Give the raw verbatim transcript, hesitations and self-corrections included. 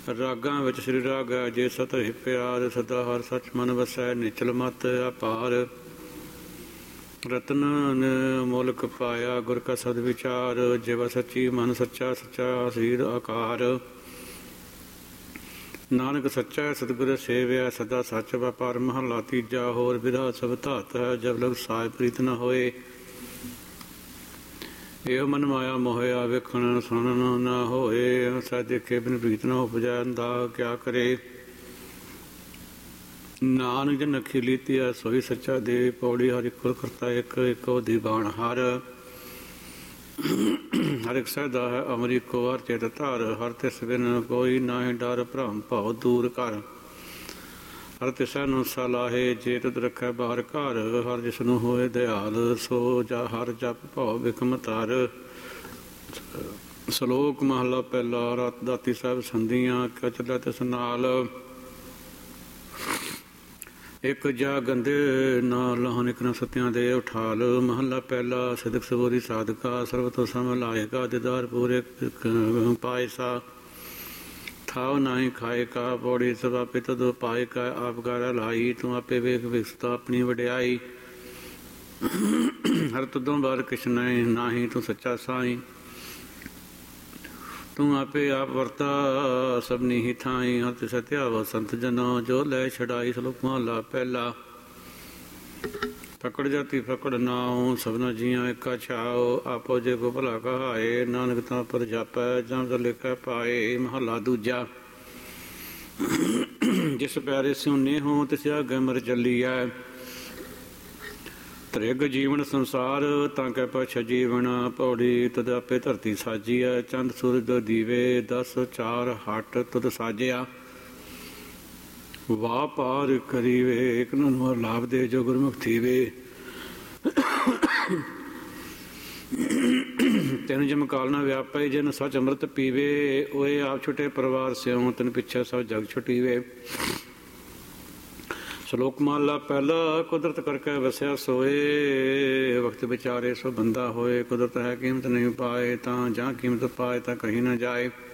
ਰਾਗਾਂ ਵਿੱਚ ਸ੍ਰੀ ਰਾਗ ਹੈ ਜੇ ਸਤ ਹਿ ਪਿਆਰ, ਸਦਾ ਹਰ ਸੱਚ ਮਨ ਵਸੈ ਨਿਚਲ ਮਤ ਅਪਾਰ। ਰਤਨ ਮੁਲਕ ਪਾਇਆ ਗੁਰ ਕਾ ਸਦ ਵਿਚਾਰ, ਜਿਵ ਸੱਚੀ ਮਨ ਸੱਚਾ ਸੱਚਾ ਸੀਰ ਆਕਾਰ। ਨਾਨਕ ਸੱਚਾ ਸਤਿਗੁਰ ਸੇਵਿਆ ਸਦਾ ਸੱਚ ਵਪਾਰ। ਮਹਲਾ ਤੀਜਾ। ਹੋਰ ਬਿਰਹਾ ਸਭ ਧਾਤ ਹੈ ਜਬ ਲਗ ਸਾਇ ਪ੍ਰੀਤ ਨ ਹੋਏ। ਇਹੋ ਮਨ ਮਾਇਆ ਮੋਹਿਆ ਵੇਖਣ ਸੁਣਨ ਨਾ ਹੋਏ। ਸਹਿ ਦੇਖੇ ਬਿਨ ਪ੍ਰੀਤ ਨ ਉਪਜੈ ਅੰਧਾ ਕਿਆ ਕਰੇ। ਨਾਨਕ ਜਨ ਅਖੀਲੀ ਧਿਆ ਸੋਈ ਸੱਚਾ ਦੇ। ਪੌੜੀ ਹਰਿ ਕੁਲ ਕਰਤਾ ਇੱਕ ਇੱਕੋ ਦੀ ਬਾਣ ਹਰ। ਹਰ ਇੱਕ ਸਹਿਦਾ ਹੈ ਅਮਰੀ ਕੋ ਹਰ ਚੇਤ ਧਾਰ। ਹਰ ਤਿਸ ਬਿਨ ਕੋਈ ਨਾਹੀਂ ਡਰ ਭਰਮ ਭਉ ਦੂਰ ਕਰ। ਹਰ ਤਿਸੈ ਨੂੰ ਸਲਾਹੇ ਜੇ ਤੁਧ ਰੱਖੈ ਬਾਹਰ ਘਰ। ਹਰ ਜਿਸ ਨੂੰ ਹੋਏ ਦਿਆਲ ਸੋ ਜਾ ਹਰ ਜਪ ਭਉ ਬਿਖਮ ਤਰ। ਸਲੋਕ ਮਹਲਾ ਪਹਿਲਾ। ਰਤ ਦਾਤੀ ਸਾਹਿਬ ਸੰਧੀਆਂ ਕਿਆ ਚੱਲਿਆ ਤਿਸ ਨਾਲ। ਇੱਕ ਜਾ ਗੰਦੇ ਨਾ ਲਾਹਨ ਇੱਕ ਨਾ ਸਤਿਆਂ ਦੇ ਉਠਾਲ। ਮਹਲਾ ਪਹਿਲਾ। ਸਿਦਕ ਸਬੋਧੀ ਸਾਧਕਾ ਸਰਬ ਤੋਂ ਸਮ ਲਾਇਕਾ। ਦਿਦਾਰ ਪੂਰੇ ਪਾਇਸਾ ਥਾਉ ਨਾਹੀਂ ਖਾਏ ਕਾ। ਪੌੜੀ ਸਭ ਆਪੇ ਤਦੋਂ ਪਾਏ ਕਾ। ਆਪ ਗਾਰਾ ਲਾਈ ਤੂੰ ਆਪੇ ਵੇਖ ਵਿਕਸਤਾ ਆਪਣੀ ਵਡਿਆਈ। ਹਰ ਤੁਦੋਂ ਬਾਰ ਕਿਛ ਨਹੀਂ ਨਾਹੀਂ ਤੂੰ ਸੱਚਾ ਸਾਈਂ। ਤੂੰ ਆਪੇ ਆਪ ਵਰਤਾ ਸਭਨੀ ਹੀ ਥਾਈ। ਹਰ ਤਿਸੈ ਧਿਆਵੋ ਸੰਤ ਜਨੋ ਜੋ ਲੈ ਛਡਾਈ। ਸਲੋਕ ਮਹਲਾ ਪਹਿਲਾ। ਫਕੜ ਜਾਤੀ ਫਕੜ ਨਾਉ ਸਭਨਾ ਜੀਆਂ ਏਕਾ ਛਾਉ। ਆਪੋ ਜੇ ਕੋ ਭਲਾ ਕਹਾਏ ਨਾਨਕ ਤਾਂ ਪਰ ਜਾਪੈ ਜਾਂ ਤਾਂ ਲਿਖੈ ਪਾਏ। ਮਹਲਾ ਦੂਜਾ। ਜਿਸ ਪਿਆਰੇ ਸਿਉਨੇ ਹੋ ਤਿਸ ਆਗੇ ਮਰ ਚੱਲੀਐ। ਤ੍ਰਿਗ ਜੀਵਨ ਸੰਸਾਰ ਤਾਂ ਕੈ ਪਛ ਜੀਵਨ। ਪੌੜੀ ਤਦ ਆਪੇ ਧਰਤੀ ਸਾਜੀਐ। ਚੰਦ ਸੂਰਜ ਦੀਵੇ ਦਸ ਚਾਰ ਹੱਟ ਤੁਧ ਸਾਜਿਆ। ਵਾਹ ਪਾਰ ਕਰੀਵੇ ਇੱਕ ਨੂੰ ਲਾਭ ਦੇ ਜੋ ਗੁਰਮੁਖ ਥੀਵੇ। ਤੈਨੂੰ ਜਮ ਕਾਲ ਨਾ ਵਿਆਪੈ ਜਿਨ ਸੱਚ ਅੰਮ੍ਰਿਤ ਪੀਵੇ। ਓਏ ਆਪ ਛੁਟੇ ਪਰਿਵਾਰ ਸਿਉ ਤੈਨੂੰ ਪਿੱਛੇ ਸਭ ਜਗ ਛੁਟੀਵੇ। ਸਲੋਕ ਮਹਲਾ ਪਹਿਲਾ। ਕੁਦਰਤ ਕਰਕੇ ਵਸਿਆ ਸੋਏ। ਵਕਤ ਵਿਚਾਰੇ ਸੋ ਬੰਦਾ ਹੋਏ। ਕੁਦਰਤ ਹੈ ਕੀਮਤ ਨਹੀਂ ਪਾਏ ਤਾਂ ਜਾਂ ਕੀਮਤ ਪਾਏ ਤਾਂ ਕਹੀਂ ਨਾ ਜਾਏ।